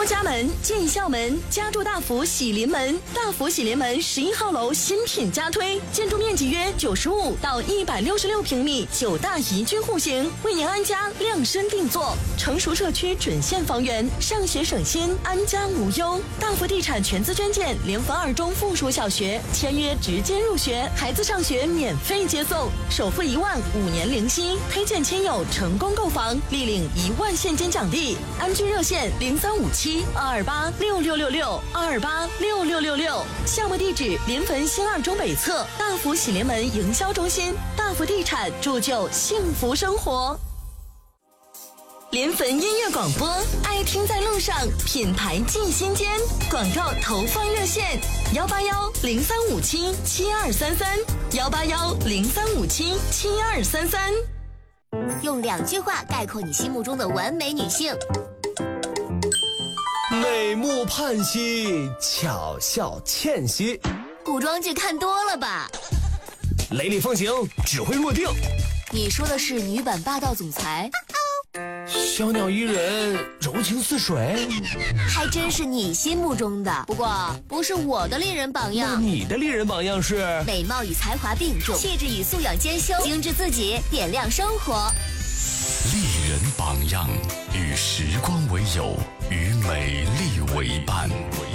出家门，进校门，家住大福喜临门。大福喜临门11号楼新品加推，建筑面积约95到166平米，9大宜居户型，为您安家量身定做。成熟社区准现房源，上学省心，安家无忧。大福地产全资捐建联合2中附属小学，签约直接入学，孩子上学免费接送，首付1万，5年零息。推荐亲友成功购房，立领1万现金奖励。安居热线0357-228-6666，228-6666。项目地址：临汾新2中北侧大福喜临门营销中心。大福地产铸就幸福生活。临汾音乐广播，爱听在路上，品牌进心间。广告投放热线：181-0357-7233，181-0357-7233。 用2句话概括你心目中的完美女性： 美目盼兮，巧笑倩兮。 古装剧看多了吧？ 雷厉风行，指挥若定。 你说的是女版霸道总裁？ 小鸟依人，柔情似水。 还真是你心目中的，不过不是我的丽人榜样。 那你的丽人榜样是？ 美貌与才华并重，气质与素养兼修，精致自己，点亮生活。 丽人榜样，与时光为友，与美丽为伴。